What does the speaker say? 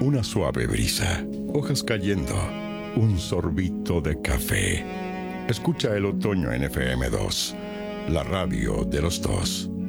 una suave brisa, hojas cayendo, un sorbito de café. Escucha el otoño en FM2, la radio de los dos.